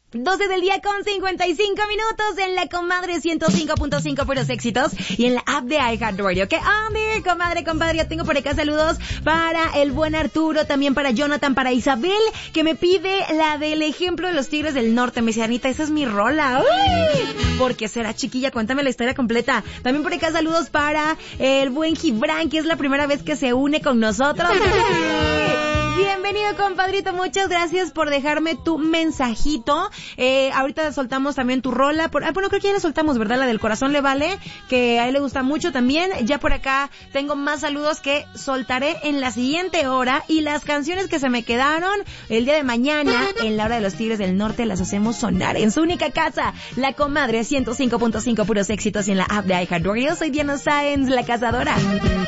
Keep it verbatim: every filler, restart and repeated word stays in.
doce del día con cincuenta y cinco minutos en la Comadre ciento cinco punto cinco puros éxitos y en la app de iHeartRadio. ¿Qué onda, comadre, compadre? Yo tengo por acá saludos para el buen Arturo, también para Jonathan, para Isabel, que me pide la del ejemplo de los Tigres del Norte. Me dice, Anita, esa es mi rola. ¡Uy! ¿Por qué será, chiquilla? Cuéntame la historia completa. También por acá saludos para el buen Gibran, que es la primera vez que se une con nosotros. Bienvenido, compadrito. Muchas gracias por dejarme tu mensajito. Eh, ahorita soltamos también tu rola. Por, ah, bueno, creo que ya la soltamos, ¿verdad? La del corazón le vale, que a él le gusta mucho también. Ya por acá tengo más saludos que soltaré en la siguiente hora. Y las canciones que se me quedaron el día de mañana, en la hora de los Tigres del Norte, las hacemos sonar en su única casa, La Comadre ciento cinco punto cinco puros éxitos y en la app de iHeartRadio. Soy Diana Sáenz, la cazadora.